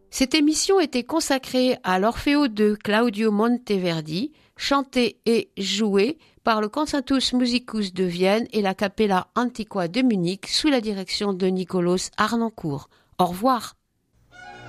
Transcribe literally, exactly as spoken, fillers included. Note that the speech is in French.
Cette émission était consacrée à l'Orfeo de Claudio Monteverdi, chanté et joué par le Concertus Musicus de Vienne et la Capella Antiqua de Munich sous la direction de Nicolas Harnoncourt. Au revoir.